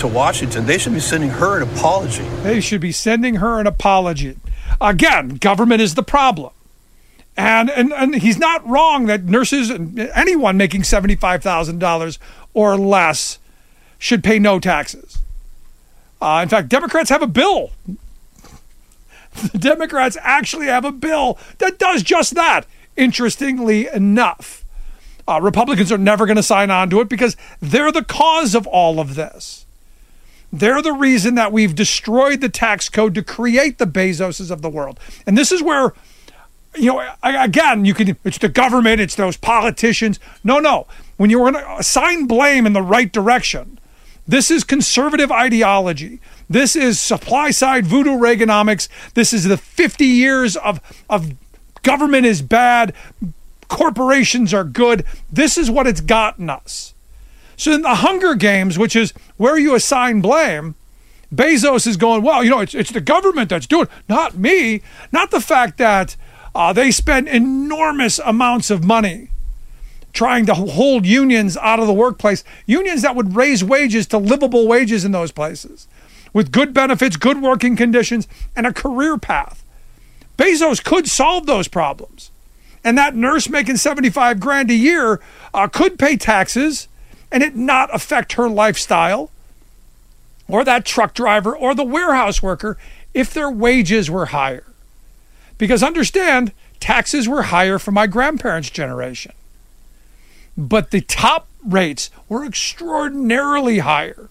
to Washington, they should be sending her an apology. They should be sending her an apology. Again, government is the problem. And he's not wrong that nurses and anyone making $75,000 or less should pay no taxes. In fact, Democrats have a bill. The Democrats actually have a bill that does just that, interestingly enough. Republicans are never going to sign on to it because they're the cause of all of this. They're the reason that we've destroyed the tax code to create the Bezoses of the world. And this is where, again, it's the government, it's those politicians. No. When you want to assign blame in the right direction, this is conservative ideology. This is supply-side voodoo Reaganomics. This is the 50 years of government is bad, corporations are good. This is what it's gotten us. So in the Hunger Games, which is where you assign blame, Bezos is going, well, it's the government that's doing it, not me. Not the fact that they spend enormous amounts of money trying to hold unions out of the workplace, unions that would raise wages to livable wages in those places, with good benefits, good working conditions, and a career path. Bezos could solve those problems. And that nurse making $75,000 a year could pay taxes and it not affect her lifestyle, or that truck driver or the warehouse worker if their wages were higher. Because understand, taxes were higher for my grandparents' generation. But the top rates were extraordinarily higher.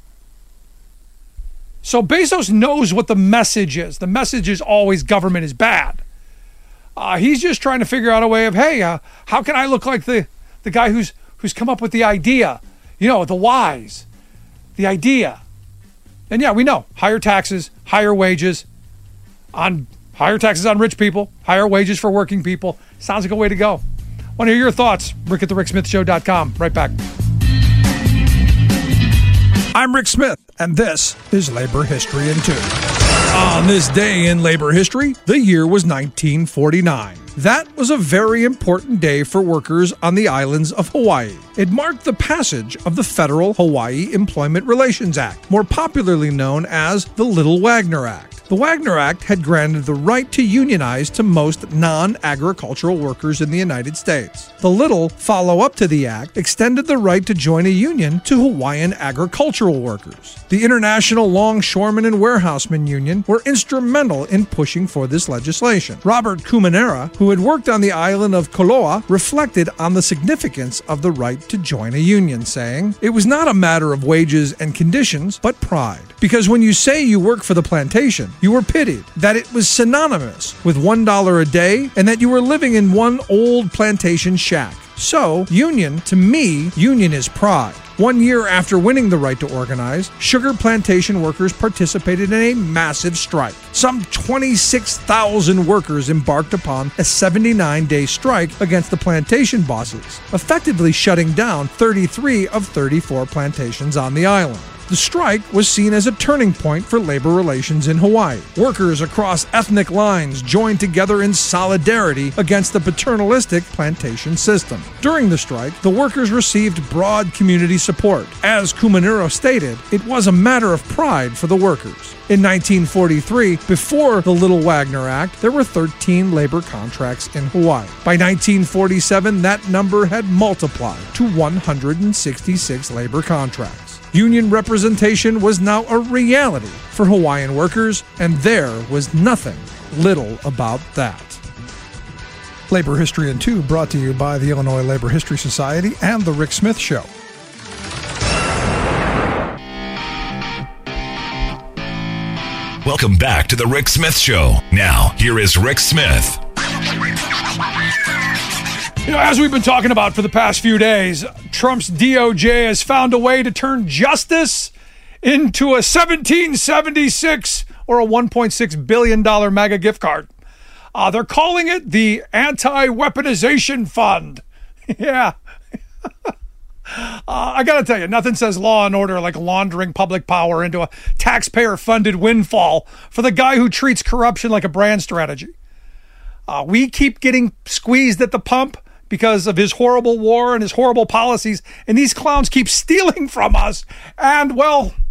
So Bezos knows what the message is. The message is always government is bad. He's just trying to figure out a way of, hey, how can I look like the guy who's come up with the idea? The wise, the idea. And yeah, we know higher taxes, higher wages, higher taxes on rich people, higher wages for working people. Sounds like a way to go. Want to hear your thoughts? Rick at thericksmithshow.com. Right back. I'm Rick Smith, and this is Labor History in 2. On this day in labor history, the year was 1949. That was a very important day for workers on the islands of Hawaii. It marked the passage of the Federal Hawaii Employment Relations Act, more popularly known as the Little Wagner Act. The Wagner Act had granted the right to unionize to most non-agricultural workers in the United States. The Little follow-up to the act extended the right to join a union to Hawaiian agricultural workers. The International Longshoremen and Warehousemen Union were instrumental in pushing for this legislation. Robert Kumanera, who had worked on the island of Koloa, reflected on the significance of the right to join a union, saying, "It was not a matter of wages and conditions, but pride. Because when you say you work for the plantation, you were pitied, that it was synonymous with $1 a day, and that you were living in one old plantation shack. So, union, to me, union is pride." 1 year after winning the right to organize, sugar plantation workers participated in a massive strike. Some 26,000 workers embarked upon a 79-day strike against the plantation bosses, effectively shutting down 33 of 34 plantations on the island. The strike was seen as a turning point for labor relations in Hawaii. Workers across ethnic lines joined together in solidarity against the paternalistic plantation system. During the strike, the workers received broad community support. As Kumanero stated, it was a matter of pride for the workers. In 1943, before the Little Wagner Act, there were 13 labor contracts in Hawaii. By 1947, that number had multiplied to 166 labor contracts. Union representation was now a reality for Hawaiian workers, and there was nothing little about that. Labor History in 2 brought to you by the Illinois Labor History Society and The Rick Smith Show. Welcome back to The Rick Smith Show. Now, here is Rick Smith. As we've been talking about for the past few days, Trump's DOJ has found a way to turn justice into a 1776 or a $1.6 billion MAGA gift card. They're calling it the Anti-Weaponization Fund. Yeah. I got to tell you, nothing says law and order like laundering public power into a taxpayer-funded windfall for the guy who treats corruption like a brand strategy. We keep getting squeezed at the pump because of his horrible war and his horrible policies, and these clowns keep stealing from us. And, well,